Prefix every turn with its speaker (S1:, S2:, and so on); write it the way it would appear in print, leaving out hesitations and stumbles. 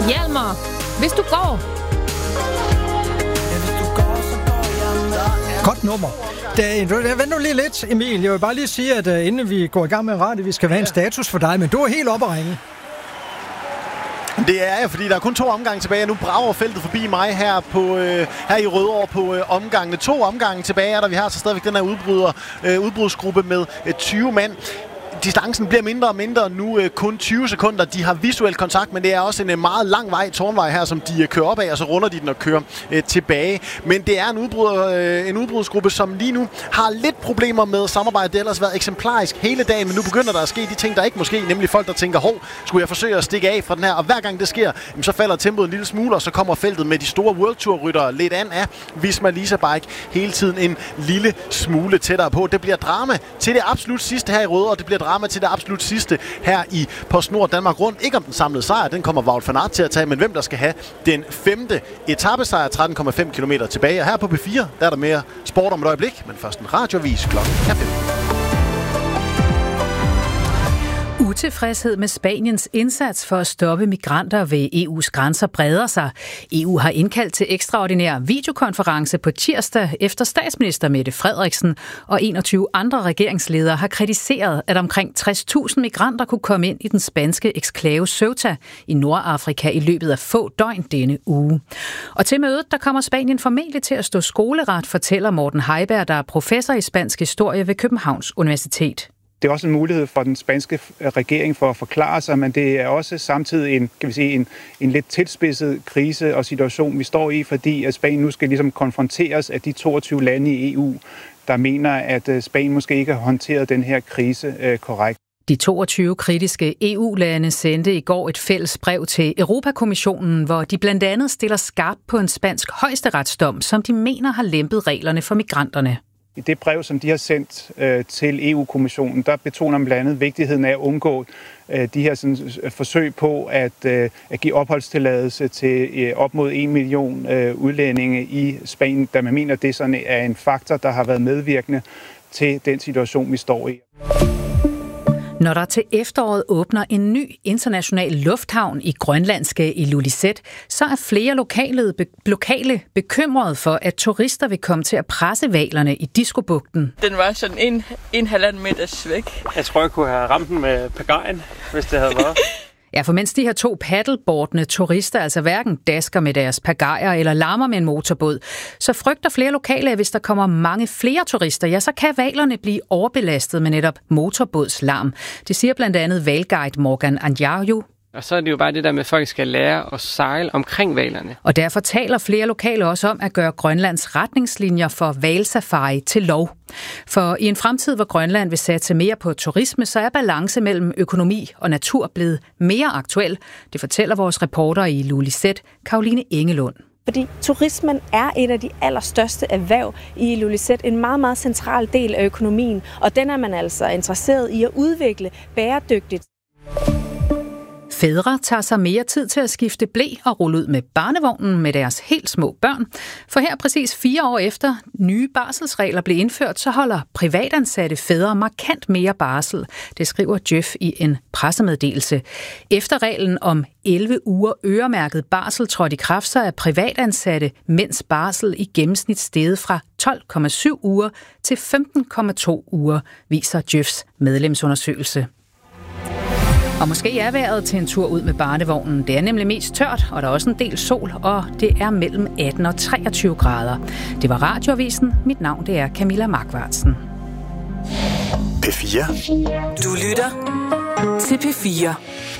S1: Hjalmar, hvis du går.
S2: Godt nummer. Vent nu lige lidt, Emil. Jeg vil bare lige sige, at inden vi går i gang med radio, vi skal have en status for dig, men du er helt oppe at ringe.
S3: Det er jeg, fordi der er kun 2 omgange tilbage. Nu brager feltet forbi mig her i Rødovre på omgangene. 2 omgange tilbage er der. Vi har så stadigvæk den her udbrudsgruppe med 20 mand. Distancen bliver mindre og mindre, nu kun 20 sekunder. De har visuel kontakt, men det er også en meget lang vej, tårnvej her, som de kører op af, og så runder de den og kører tilbage. Men det er en udbrudsgruppe, som lige nu har lidt problemer med samarbejde. Det har ellers været eksemplarisk hele dagen, men nu begynder der at ske de ting, der ikke måske, nemlig folk, der tænker, skulle jeg forsøge at stikke af fra den her? Og hver gang det sker, så falder tempoet en lille smule, og så kommer feltet med de store World Tour-ryttere lidt an af Visma Lease Bike hele tiden en lille smule tættere på. Det bliver drama til det absolut sidste her i Rødovre, og det bliver drama til det absolut sidste her i PostNord Danmark Rundt. Ikke om den samlede sejr, den kommer Wout van Aert til at tage, men hvem der skal have den 5. etapesejr, 13,5 km tilbage. Og her på P4, der er der mere sport om et øjeblik, men først en radioavis klokken 5.
S1: Utilfredshed med Spaniens indsats for at stoppe migranter ved EU's grænser breder sig. EU har indkaldt til ekstraordinær videokonference på tirsdag, efter statsminister Mette Frederiksen og 21 andre regeringsledere har kritiseret, at omkring 60.000 migranter kunne komme ind i den spanske eksklave Ceuta i Nordafrika i løbet af få døgn denne uge. Og til mødet, der kommer Spanien formentlig til at stå skoleret, fortæller Morten Heiberg, der er professor i spansk historie ved Københavns Universitet.
S4: Det er også en mulighed for den spanske regering for at forklare sig, men det er også samtidig en lidt tilspidset krise og situation, vi står i, fordi at Spanien nu skal ligesom konfronteres af de 22 lande i EU, der mener, at Spanien måske ikke har håndteret den her krise korrekt.
S1: De 22 kritiske EU-lande sendte i går et fælles brev til Europakommissionen, hvor de blandt andet stiller skarpt på en spansk højesteretsdom, som de mener har lempet reglerne for migranterne.
S4: I det brev, som de har sendt til EU-kommissionen, der betoner man blandt andet vigtigheden af at undgå de her forsøg på at give opholdstilladelse til op mod 1 million udlændinge i Spanien, da man mener, at det sådan er en faktor, der har været medvirkende til den situation, vi står i.
S1: Når der til efteråret åbner en ny international lufthavn i grønlandske Ilulissat, så er flere lokale bekymrede for, at turister vil komme til at presse hvalerne i Diskobugten.
S5: Den var sådan en halvanden meters væk.
S6: Jeg tror, jeg kunne have ramt den med pagajen, hvis det havde været.
S1: Ja, for mens de her 2 paddleboardende turister altså hverken dasker med deres pagajer eller larmer med en motorbåd, så frygter flere lokale, at hvis der kommer mange flere turister, ja, så kan hvalerne blive overbelastet med netop motorbådslarm. Det siger blandt andet hvalguide Morgan Anjarju.
S6: Og så er det jo bare det der med, at folk skal lære at sejle omkring hvalerne.
S1: Og derfor taler flere lokale også om at gøre Grønlands retningslinjer for hvalsafari til lov. For i en fremtid, hvor Grønland vil satse mere på turisme, så er balance mellem økonomi og natur blevet mere aktuel. Det fortæller vores reporter i Ilulissat, Caroline Engelund.
S7: Fordi turismen er et af de allerstørste erhverv i Ilulissat, en meget, meget central del af økonomien, og den er man altså interesseret i at udvikle bæredygtigt.
S1: Fædre tager sig mere tid til at skifte ble og rulle ud med barnevognen med deres helt små børn. For her præcis 4 år efter nye barselsregler blev indført, så holder privatansatte fædre markant mere barsel. Det skriver Djøf i en pressemeddelelse. Efter reglen om 11 uger øremærket barsel trådte i kraft, så er privatansatte mænds barsel i gennemsnit steget fra 12,7 uger til 15,2 uger, viser Djøfs medlemsundersøgelse. Og måske er vejret til en tur ud med barnevognen. Det er nemlig mest tørt, og der er også en del sol, og det er mellem 18 og 23 grader. Det var Radioavisen. Mit navn det er Camilla Markvartsen.
S3: P4.
S8: Du lytter til P4.